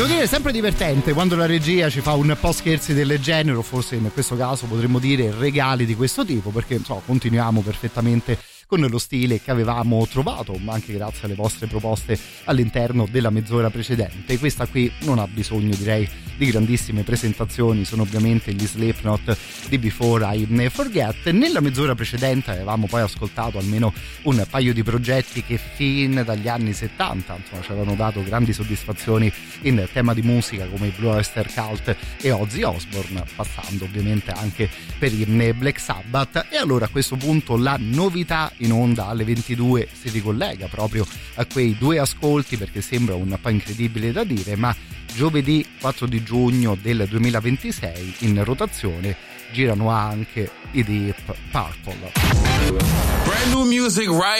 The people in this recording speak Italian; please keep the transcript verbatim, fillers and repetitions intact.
Devo dire, è sempre divertente quando la regia ci fa un po' scherzi del genere, o forse in questo caso potremmo dire regali di questo tipo, perché insomma, continuiamo perfettamente con lo stile che avevamo trovato, ma anche grazie alle vostre proposte all'interno della mezz'ora precedente. Questa qui non ha bisogno, direi, di grandissime presentazioni, sono ovviamente gli Slipknot di Before I Forget. Nella mezz'ora precedente avevamo poi ascoltato almeno un paio di progetti che fin dagli anni settanta insomma, ci avevano dato grandi soddisfazioni in tema di musica, come i Blue Oyster Cult e Ozzy Osbourne, passando ovviamente anche per i Black Sabbath. E allora a questo punto la novità in onda alle ventidue si ricollega proprio a quei due ascolti, perché sembra un po' incredibile da dire, ma giovedì quattro di giugno del duemilaventisei in rotazione girano anche i Deep Purple. Brand new music right